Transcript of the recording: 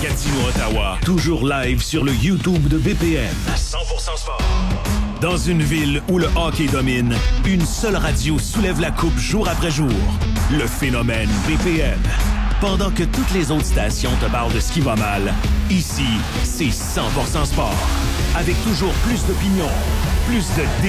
Gatineau-Ottawa, toujours live sur le YouTube de BPM. 100% sport. Dans une ville où le hockey domine, une seule radio soulève la coupe jour après jour. Le phénomène BPM. Pendant que toutes les autres stations te parlent de ce qui va mal, ici, c'est 100% sport. Avec toujours plus d'opinions, plus de